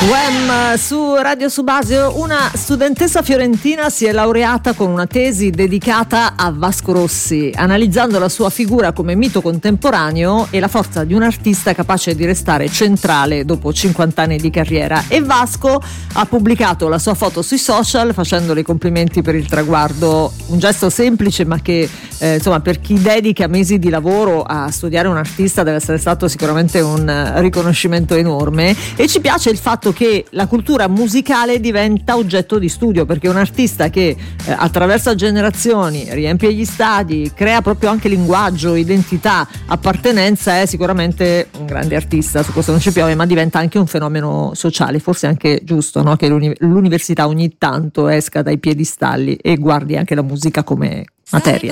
Wham! Su Radio Subasio una studentessa fiorentina si è laureata con una tesi dedicata a Vasco Rossi, analizzando la sua figura come mito contemporaneo e la forza di un artista capace di restare centrale dopo 50 anni di carriera. E Vasco ha pubblicato la sua foto sui social facendole i complimenti per il traguardo, un gesto semplice ma che insomma, per chi dedica mesi di lavoro a studiare un artista deve essere stato sicuramente un riconoscimento enorme. E ci piace il fatto che la cultura musicale diventa oggetto di studio, perché un artista che attraversa generazioni, riempie gli stadi, crea proprio anche linguaggio, identità, appartenenza, è sicuramente un grande artista, su questo non ci piove, ma diventa anche un fenomeno sociale. Forse è anche giusto, no? Che l'università ogni tanto esca dai piedistalli e guardi anche la musica come materia.